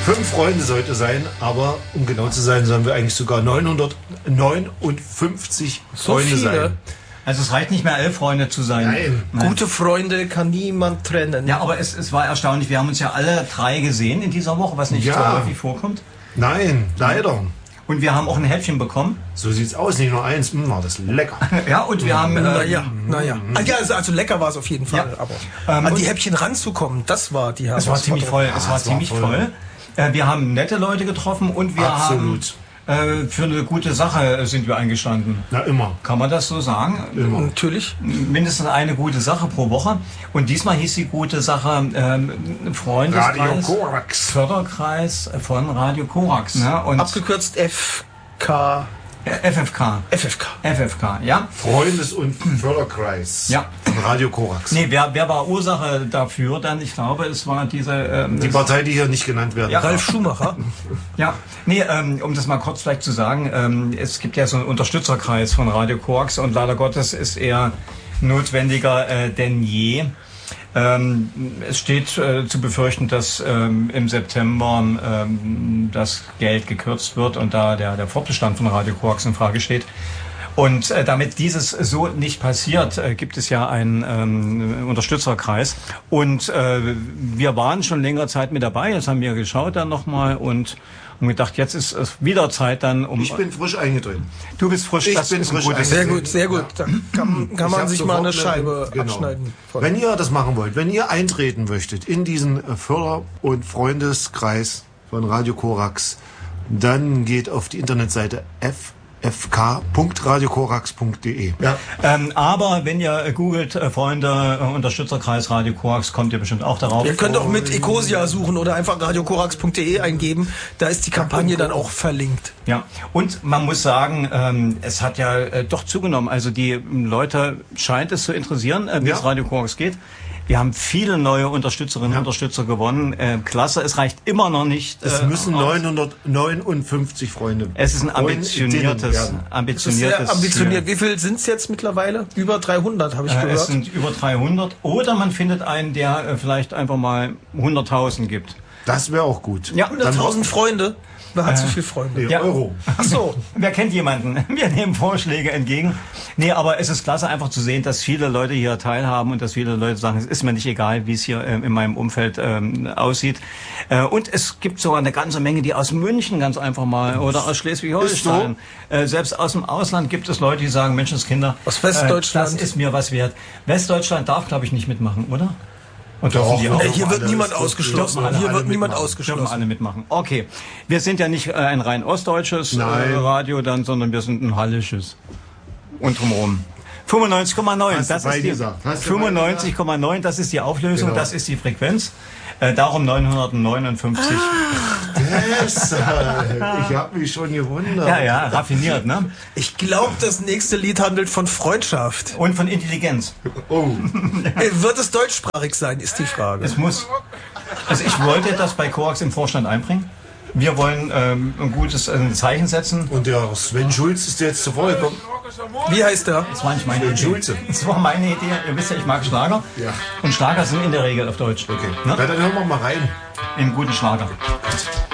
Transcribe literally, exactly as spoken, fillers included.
Fünf Freunde sollte sein, aber um genau zu sein, sollen wir eigentlich sogar neunhundertneunundfünfzig so Freunde viele. sein. Also es reicht nicht mehr, elf Freunde zu sein. Nein. Nein. Gute Freunde kann niemand trennen. Ja, aber es, es war erstaunlich. Wir haben uns ja alle drei gesehen in dieser Woche, was nicht Ja. so häufig vorkommt. Nein, leider. Und wir haben auch ein Häppchen bekommen. So sieht's aus, nicht nur eins. Hm, war das lecker. Ja, und wir haben... Äh, Naja, naja. Ah, ja, also, also lecker war es auf jeden Fall. Ja. Aber Ähm, an die und- Häppchen ranzukommen, das war die Es war Herausforderung. ziemlich voll. Es Ja, war es war ziemlich voll. voll. Äh, wir haben nette Leute getroffen und wir Absolut. haben äh, für eine gute Sache sind wir eingestanden. Na, immer. Kann man das so sagen? Immer. Natürlich. Mindestens eine gute Sache pro Woche. Und diesmal hieß die gute Sache ähm, Freundeskreis, Radio Korax. Förderkreis von Radio Korax. Ne? Und Abgekürzt F K, F F K. F F K. F F K, ja. Freundes- und Förderkreis. Ja. Von Radio Korax. Nee, wer, wer war Ursache dafür dann? Ich glaube, es war diese... Ähm, Die Partei, die hier nicht genannt werden Ja. darf. Ralf Schumacher. Ja, nee, ähm, um das mal kurz vielleicht zu sagen, ähm, es gibt ja so einen Unterstützerkreis von Radio Korax und leider Gottes ist er notwendiger äh, denn je. Ähm, es steht äh, zu befürchten, dass ähm, im September ähm, das Geld gekürzt wird und da der, der Fortbestand von Radio Korax in Frage steht. Und äh, damit dieses so nicht passiert, äh, gibt es ja einen ähm, Unterstützerkreis. Und äh, wir waren schon längere Zeit mit dabei. Jetzt haben wir geschaut dann nochmal und haben gedacht, jetzt ist es wieder Zeit dann, um... Ich bin frisch eingetreten. Du bist frisch, Ich das bin ist ein frisch gutes... Sehr eingetreten. gut, sehr gut. Da kann, kann Ich man hab sich mal eine sofort Scheibe genau. abschneiden. Von. Wenn ihr das machen wollt, wenn ihr eintreten möchtet in diesen äh, Förder- und Freundeskreis von Radio Korax, dann geht auf die Internetseite f f k punkt radio korax punkt d e. Ja. Ähm, aber wenn ihr äh, googelt, äh, Freunde, äh, Unterstützerkreis Radio Korax, kommt ihr bestimmt auch darauf. Ihr könnt auch mit Ecosia suchen oder einfach radio korax punkt d e eingeben. Da ist die Kampagne dann auch verlinkt. Ja, und man muss sagen, ähm, es hat ja äh, doch zugenommen. Also die ähm, Leute scheint es zu interessieren, äh, wie Ja. es Radio Korax geht. Wir haben viele neue Unterstützerinnen und Ja. Unterstützer gewonnen. Äh, klasse, es reicht immer noch nicht. Es äh, müssen aus. neunhundertneunundfünfzig Freunde. Es ist ein Freundinnen ambitioniertes, werden. Das ist ambitioniertes sehr ambitioniert. Ziel. Wie viel sind es jetzt mittlerweile? Über dreihundert, habe ich Äh, gehört. es sind über dreihundert. Oder man findet einen, der äh, vielleicht einfach mal hunderttausend gibt. Das wäre auch gut. Ja, hunderttausend Freunde. Wer hat so viele Freunde? Nee, Ja. Euro. Ach so. Wer kennt jemanden? Wir nehmen Vorschläge entgegen. Nee, aber es ist klasse einfach zu sehen, dass viele Leute hier teilhaben und dass viele Leute sagen, es ist mir nicht egal, wie es hier ähm, in meinem Umfeld ähm, aussieht. Äh, und es gibt sogar eine ganze Menge, die aus München ganz einfach mal oder aus Schleswig-Holstein. Äh, selbst aus dem Ausland gibt es Leute, die sagen, Menschenskinder, Aus Westdeutschland. Äh, das ist mir was wert. Westdeutschland darf, glaube ich, nicht mitmachen, oder? Und dürfen Doch, die doch. auch? Äh, hier wird alle, niemand es dürfen ausgeschlossen. alle, Hier alle wird niemand mitmachen. Dürfen ausgeschlossen. alle mitmachen. Okay. Wir sind ja nicht äh, ein rein ostdeutsches äh, Nein. Radio dann, sondern wir sind ein hallisches. Und drumherum. fünfundneunzig Komma neun, Hast du das bei ist die gesagt. Hast du bei fünfundneunzig Komma neun, das ist die Auflösung, Genau. das ist die Frequenz. Äh, darum neunhundertneunundfünfzig. Deshalb. Ich habe mich schon gewundert. Ja, ja, raffiniert, ne? Ich glaube, das nächste Lied handelt von Freundschaft. Und von Intelligenz. Oh. Äh, Wird es deutschsprachig sein, ist die Frage. Es muss. Also ich wollte das bei Korax im Vorstand einbringen. Wir wollen ähm, ein gutes äh, Zeichen setzen. Und der Sven Schulz ist jetzt zuvor gekommen. Wie heißt der? Das war nicht meine Idee. Schulze. Das war meine Idee. Ihr wisst ja, ich mag Schlager. Ja. Und Schlager sind in der Regel auf Deutsch. Okay. Ne? Na, dann hören wir mal rein. Im guten Schlager. Gott.